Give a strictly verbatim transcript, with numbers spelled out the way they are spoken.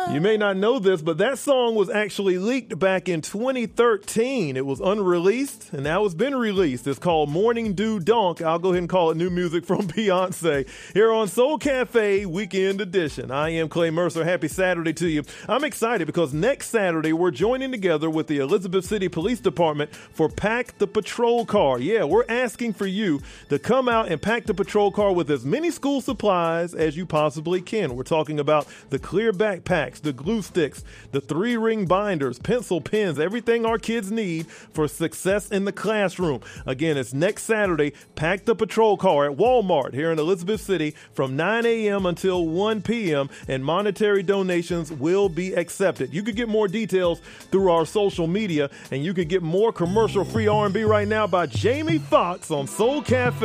You may not know this, but that song was actually leaked back in twenty thirteen. It was unreleased, and now it's been released. It's called Morning Dew Donk. I'll go ahead and call it new music from Beyonce here on Soul Cafe Weekend Edition. I am Clay Mercer. Happy Saturday to you. I'm excited because next Saturday we're joining together with the Elizabeth City Police Department for Pack the Patrol Car. Yeah, we're asking for you to come out and pack the patrol car with as many school supplies as you possibly can. We're talking about the clear backpacks, the glue sticks, the three-ring binders, pencil, pens, everything our kids need for success in the classroom. Again, it's next Saturday. Pack the patrol car at Walmart here in Elizabeth City from nine a.m. until one p.m. and monetary donations will be accepted. You could get more details through our social media, and you could get more commercial-free R and B right now by Jamie Foxx on Soul Cafe.